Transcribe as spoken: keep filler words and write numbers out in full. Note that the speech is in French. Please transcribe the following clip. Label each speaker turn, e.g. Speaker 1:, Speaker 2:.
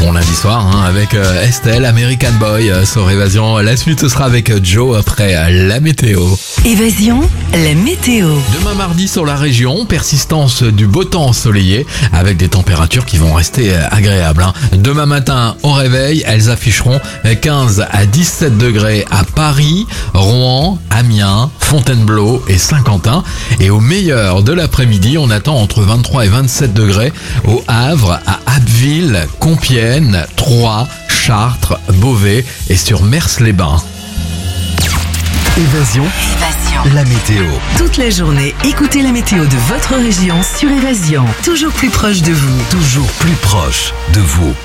Speaker 1: bon lundi soir hein, avec euh, Estelle, American Boy euh, sur Évasion. La suite ce sera avec euh, Joe après euh, la météo.
Speaker 2: Évasion, la météo.
Speaker 1: Demain mardi sur la région, persistance du beau temps ensoleillé avec des températures qui vont rester euh, agréables. Hein. Demain matin au réveil, elles afficheront quinze à dix-sept degrés à Paris, Rouen, Amiens, Fontainebleau et Saint-Quentin. Et au meilleur de l'après-midi, on attend entre vingt-trois et vingt-sept degrés au Havre, à Abbeville, Compiègne, Troyes, Chartres, Beauvais et sur Mers-les-Bains.
Speaker 3: Évasion,
Speaker 2: Évasion.
Speaker 3: la météo.
Speaker 2: Toute la journée, écoutez la météo de votre région sur Évasion. Toujours plus proche de vous.
Speaker 3: Toujours plus proche de vous.